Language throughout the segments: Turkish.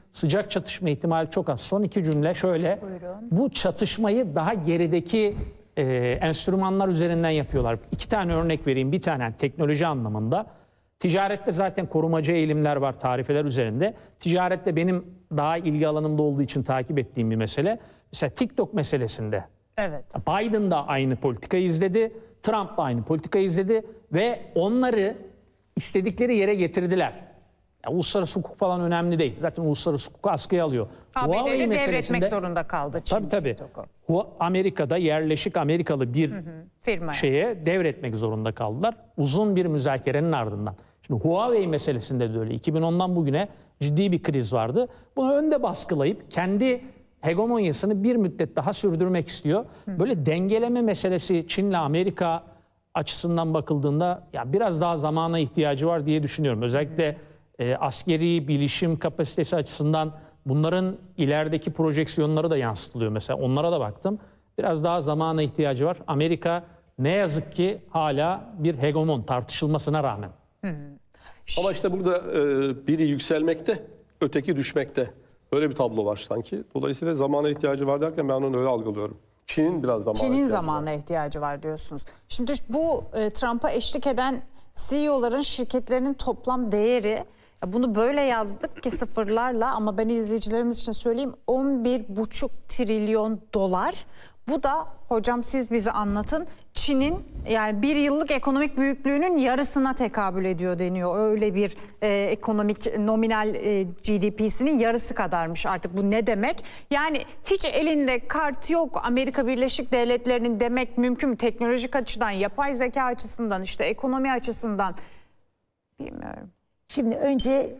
sıcak çatışma ihtimali çok az. Son 2 cümle şöyle. Buyurun. Bu çatışmayı daha gerideki enstrümanlar üzerinden yapıyorlar. 2 tane örnek vereyim. Bir tane teknoloji anlamında. Ticarette zaten korumacı eğilimler var tarifeler üzerinde. Ticarette benim daha ilgi alanımda olduğu için takip ettiğim bir mesele. Mesela TikTok meselesinde. Evet. Biden da aynı politikayı izledi. Trump da aynı politikayı izledi. Ve onları istedikleri yere getirdiler. Ya, uluslararası hukuk falan önemli değil. Zaten uluslararası hukuku askıya alıyor. ABD'de devretmek zorunda kaldı Çin. Tabii. Amerika'da yerleşik Amerikalı bir firma şeye devretmek zorunda kaldılar. Uzun bir müzakerenin ardından. Şimdi Huawei meselesinde de öyle. 2010'dan bugüne ciddi bir kriz vardı. Bunu önde baskılayıp kendi hegemonyasını bir müddet daha sürdürmek istiyor. Böyle dengeleme meselesi Çin'le Amerika açısından bakıldığında ya biraz daha zamana ihtiyacı var diye düşünüyorum. Özellikle askeri bilişim kapasitesi açısından bunların ilerideki projeksiyonları da yansıtılıyor. Mesela onlara da baktım. Biraz daha zamana ihtiyacı var. Amerika ne yazık ki hala bir hegemon tartışılmasına rağmen. Ama işte burada biri yükselmekte, öteki düşmekte. Öyle bir tablo var sanki. Dolayısıyla zamana ihtiyacı var derken ben onu öyle algılıyorum. Çin'in biraz zamana ihtiyacı var diyorsunuz. Şimdi bu Trump'a eşlik eden CEO'ların şirketlerinin toplam değeri, bunu böyle yazdık ki sıfırlarla, ama ben izleyicilerimiz için söyleyeyim, 11,5 trilyon dolar. Bu da hocam siz bize anlatın, Çin'in yani bir yıllık ekonomik büyüklüğünün yarısına tekabül ediyor deniyor. Öyle bir ekonomik nominal GDP'sinin yarısı kadarmış artık. Bu ne demek? Yani hiç elinde kart yok Amerika Birleşik Devletleri'nin demek mümkün mü? Teknolojik açıdan, yapay zeka açısından, işte ekonomi açısından bilmiyorum. Şimdi önce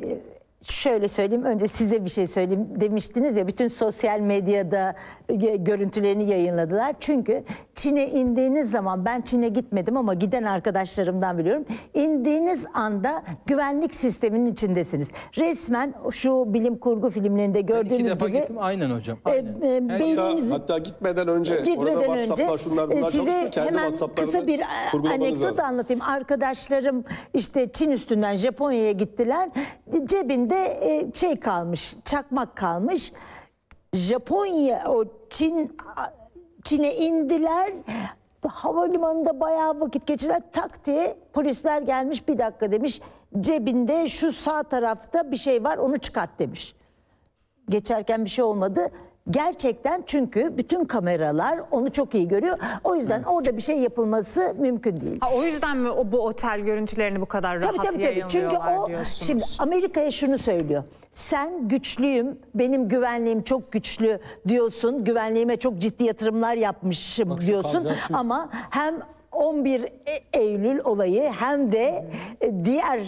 şöyle söyleyeyim, önce size bir şey söyleyeyim. Demiştiniz ya, bütün sosyal medyada görüntülerini yayınladılar. Çünkü Çin'e indiğiniz zaman, ben Çin'e gitmedim ama giden arkadaşlarımdan biliyorum. İndiğiniz anda güvenlik sisteminin içindesiniz. Resmen şu bilim kurgu filmlerinde gördüğünüz gibi. 2 defa gittim, aynen hocam. Aynen. Hatta gitmeden önce orada WhatsApp'lar şunlar bunlar size hemen kısa bir anekdot anlatayım. Arkadaşlarım işte Çin üstünden Japonya'ya gittiler. Cebinde şey kalmış, çakmak kalmış. Çin'e indiler. Havalimanında bayağı vakit geçirdiler. Tak diye polisler gelmiş, bir dakika demiş. Cebinde şu sağ tarafta bir şey var, onu çıkart demiş. Geçerken bir şey olmadı. Gerçekten, çünkü bütün kameralar onu çok iyi görüyor. O yüzden orada bir şey yapılması mümkün değil. O yüzden mi bu otel görüntülerini bu kadar rahat yayınlıyorlar? Çünkü o diyorsunuz? şimdi Amerika'ya şunu söylüyor. Sen güçlüyüm, benim güvenliğim çok güçlü diyorsun. Güvenliğime çok ciddi yatırımlar yapmışım diyorsun. Ama hem 11 Eylül olayı hem de diğer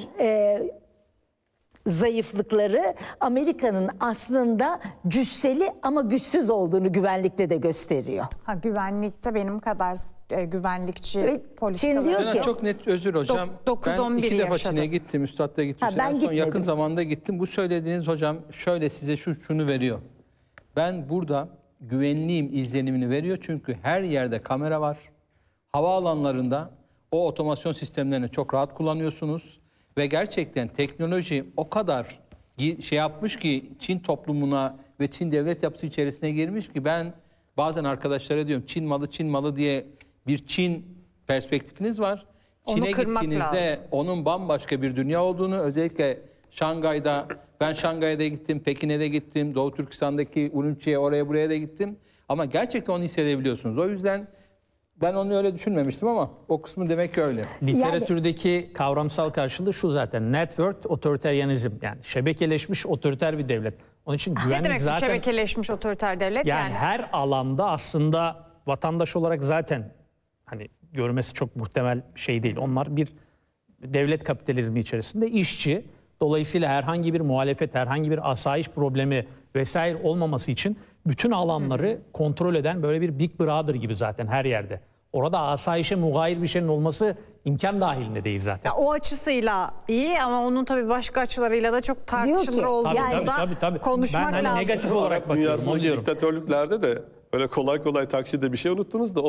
zayıflıkları Amerika'nın aslında cüsseli ama güçsüz olduğunu güvenlikte de gösteriyor. Güvenlikte benim kadar güvenlikçi politikaları. Çin diyor ki, çok net özür hocam. 9-11 ben 2 defa yaşadım. Çin'e gittim, üstadla gittim. Ben son gitmedim. yakın zamanda gittim. Bu söylediğiniz hocam şöyle size şunu veriyor. Ben burada güvenliğim izlenimini veriyor. Çünkü her yerde kamera var. Havaalanlarında o otomasyon sistemlerini çok rahat kullanıyorsunuz. Ve gerçekten teknoloji o kadar şey yapmış ki Çin toplumuna ve Çin devlet yapısı içerisine girmiş ki, ben bazen arkadaşlara diyorum Çin malı diye bir Çin perspektifiniz var. Çin'e gittiğinizde onun bambaşka bir dünya olduğunu, özellikle Şangay'da, ben Şangay'da gittim, Pekin'e de gittim, Doğu Türkistan'daki Urumçi'ye, oraya buraya da gittim. Ama gerçekten onu hissedebiliyorsunuz. O yüzden ben onu öyle düşünmemiştim ama o kısmı demek ki öyle. Literatürdeki kavramsal karşılığı şu zaten. Network otoriteryenizm, yani şebekeleşmiş otoriter bir devlet. Onun için güvenlik ne demek zaten şebekeleşmiş otoriter devlet? yani her alanda aslında vatandaş olarak zaten hani görmesi çok muhtemel bir şey değil. Onlar bir devlet kapitalizmi içerisinde işçi. Dolayısıyla herhangi bir muhalefet, herhangi bir asayiş problemi vesaire olmaması için bütün alanları kontrol eden böyle bir Big Brother gibi zaten her yerde. Orada asayişe mugayir bir şeyin olması imkan dahilinde değil zaten. Ya o açısıyla iyi ama onun tabii başka açılarıyla da çok tartışılır olduğunu tabii. konuşmak ben lazım. Negatif olarak bakıyorum. Dünyasındaki diktatörlüklerde de öyle kolay kolay takside bir şey unuttunuz da o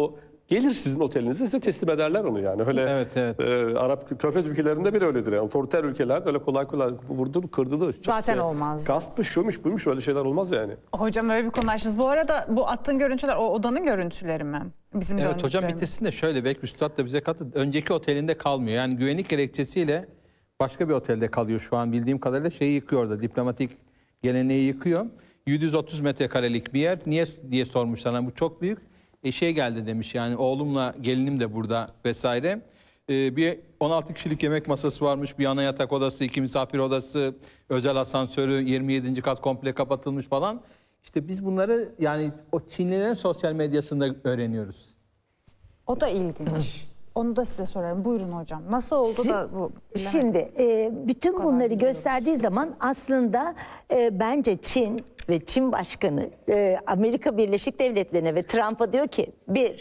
Gelir sizin otelinize, size teslim ederler onu yani. Öyle Evet. Arap Körfez ülkelerinde bile öyledir yani. Otoriter ülkeler öyle kolay kolay vurdu, kırdılı. Zaten olmaz. Gaspmış, şuymuş, buymuş, öyle şeyler olmaz yani. Hocam öyle bir konu açtınız. Bu arada bu attığın görüntüler o odanın görüntüleri mi? Bizim Evet hocam döndüklerimiz. bitirsin de şöyle, belki üstad da bize katı. Önceki otelinde kalmıyor. Yani güvenlik gerekçesiyle başka bir otelde kalıyor şu an, bildiğim kadarıyla şeyi yıkıyor orada. Diplomatik geleneği yıkıyor. 730 metrekarelik bir yer. Niye diye sormuşlar. Yani bu çok büyük. Şey geldi demiş, yani oğlumla gelinim de burada vesaire. Bir 16 kişilik yemek masası varmış. Bir ana yatak odası, 2 misafir odası, özel asansörü, 27. kat komple kapatılmış falan. İşte biz bunları yani o Çinlilerin sosyal medyasında öğreniyoruz. O da ilginç. Onu da size sorarım. Buyurun hocam. Nasıl oldu da bu? Bilemedim. Şimdi bütün kadar bunları biliyoruz. gösterdiği zaman aslında bence Çin ve Çin Başkanı Amerika Birleşik Devletleri'ne ve Trump'a diyor ki,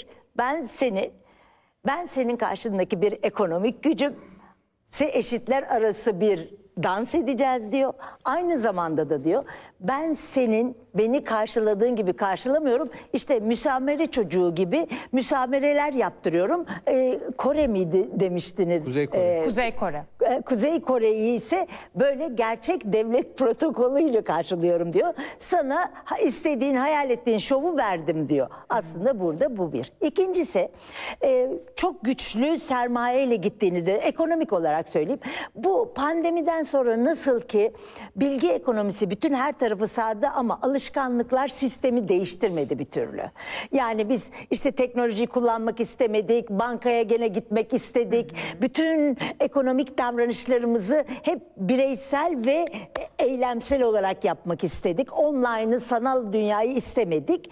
ben senin karşındaki bir ekonomik gücüm, eşitler arası bir dans edeceğiz diyor. Aynı zamanda da diyor, ben beni karşıladığın gibi karşılamıyorum. İşte müsamere çocuğu gibi müsamereler yaptırıyorum. Kore miydi demiştiniz? Kuzey Kore. Kuzey Kore. Kuzey Kore'yi ise böyle gerçek devlet protokolüyle karşılıyorum diyor. Sana istediğin, hayal ettiğin şovu verdim diyor. Aslında burada bu bir. İkincisi, çok güçlü sermayeyle gittiğinizde, ekonomik olarak söyleyeyim. Bu pandemiden sonra nasıl ki bilgi ekonomisi bütün her tarafı sardı ama alışkanlıklar sistemi değiştirmedi bir türlü. Yani biz işte teknolojiyi kullanmak istemedik, bankaya gene gitmek istedik. Bütün ekonomik davranışlarımızı hep bireysel ve eylemsel olarak yapmak istedik. Online'ı, sanal dünyayı istemedik.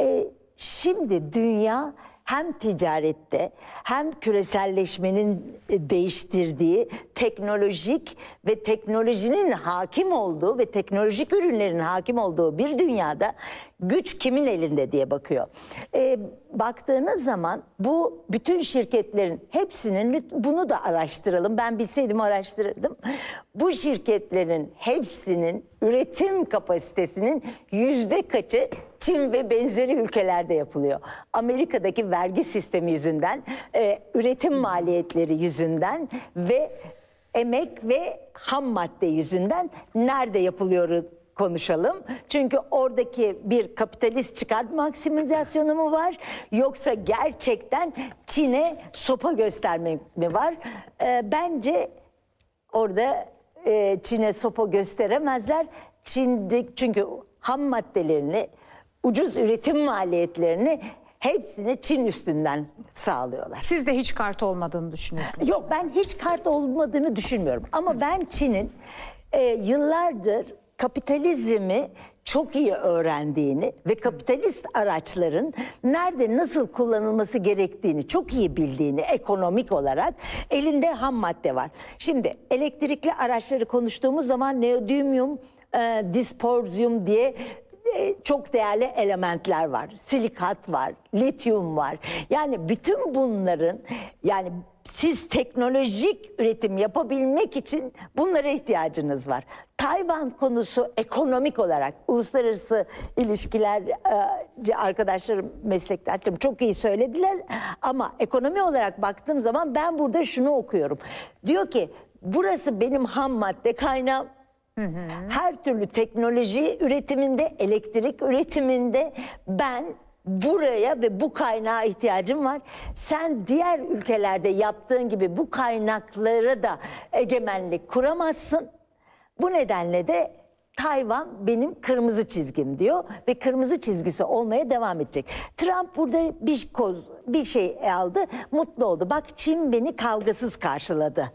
Şimdi dünya hem ticarette hem küreselleşmenin değiştirdiği teknolojik ve teknolojinin hakim olduğu ve teknolojik ürünlerin hakim olduğu bir dünyada güç kimin elinde diye bakıyor. Baktığınız zaman bu bütün şirketlerin hepsinin, bunu da araştıralım, ben bilseydim araştırırdım. Bu şirketlerin hepsinin üretim kapasitesinin %kaçı Çin ve benzeri ülkelerde yapılıyor. Amerika'daki vergi sistemi yüzünden, üretim maliyetleri yüzünden ve emek ve ham madde yüzünden nerede yapılıyor konuşalım. Çünkü oradaki bir kapitalist çıkar maksimizasyonu mu var, yoksa gerçekten Çin'e sopa göstermek mi var? Bence orada Çin'e sopa gösteremezler. Çünkü ham maddelerini, ucuz üretim maliyetlerini hepsini Çin üstünden sağlıyorlar. Siz de hiç kart olmadığını düşünüyorsunuz. Yok, ben hiç kart olmadığını düşünmüyorum. Ama ben Çin'in yıllardır kapitalizmi çok iyi öğrendiğini ve kapitalist araçların nerede nasıl kullanılması gerektiğini çok iyi bildiğini, ekonomik olarak elinde ham madde var. Şimdi elektrikli araçları konuştuğumuz zaman neodymium, dispozyum diye çok değerli elementler var. Silikat var, lityum var. Yani bütün bunların, yani siz teknolojik üretim yapabilmek için bunlara ihtiyacınız var. Tayvan konusu ekonomik olarak, uluslararası ilişkiler arkadaşlarım, meslektaşlarım çok iyi söylediler. Ama ekonomi olarak baktığım zaman ben burada şunu okuyorum. Diyor ki burası benim ham madde kaynağım. Her türlü teknoloji üretiminde, elektrik üretiminde ben buraya ve bu kaynağa ihtiyacım var. Sen diğer ülkelerde yaptığın gibi bu kaynaklara da egemenlik kuramazsın. Bu nedenle de Tayvan benim kırmızı çizgim diyor ve kırmızı çizgisi olmaya devam edecek. Trump burada bir şey aldı, mutlu oldu. Bak, Çin beni kavgasız karşıladı.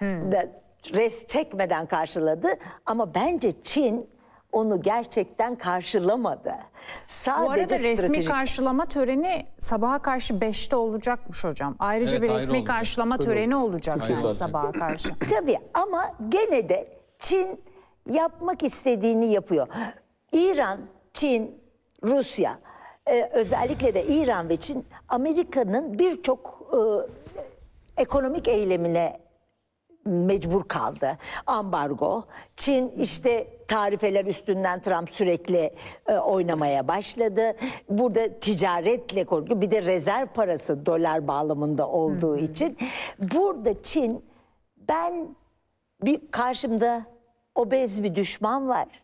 Res çekmeden karşıladı ama bence Çin onu gerçekten karşılamadı. Sadece Bu arada resmi stratejik. karşılama töreni sabaha karşı 5'te olacakmış hocam. Ayrıca Evet, bir ayrı resmi olacak. karşılama töreni olacak Türkiye yani zaten. sabaha karşı. Tabii ama gene de Çin yapmak istediğini yapıyor. İran, Çin, Rusya, özellikle de İran ve Çin, Amerika'nın birçok ekonomik eylemine mecbur kaldı. Ambargo, Çin işte tarifeler üstünden Trump sürekli oynamaya başladı. Burada ticaretle korkuyor. Bir de rezerv parası dolar bağlamında olduğu için. Burada Çin, ben karşımda obez bir düşman var.